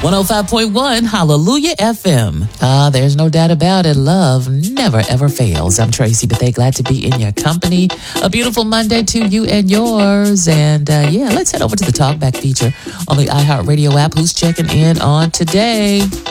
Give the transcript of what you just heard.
105.1 Hallelujah FM. There's no doubt about it. Love never ever fails. I'm Tracy Bethea, glad to be in your company. A beautiful Monday to you and yours. And let's head over to the Talkback feature on the iHeartRadio app. Who's checking in on today?